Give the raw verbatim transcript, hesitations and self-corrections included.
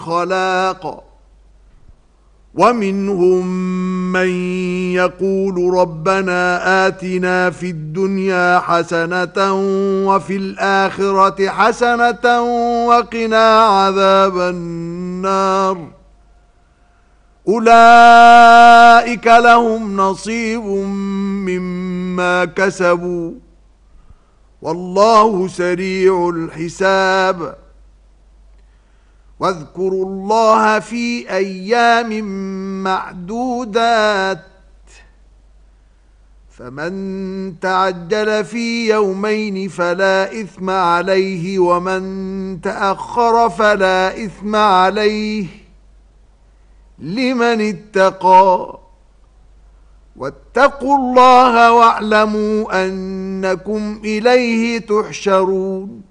خلاق ومنهم من يقول ربنا آتنا في الدنيا حسنة وفي الآخرة حسنة وقنا عذاب النار أولئك لهم نصيب مما كسبوا والله سريع الحساب واذكروا الله في أيام معدودات فمن تعجل في يومين فلا إثم عليه ومن تأخر فلا إثم عليه لمن اتقى واتقوا الله واعلموا أنكم إليه تحشرون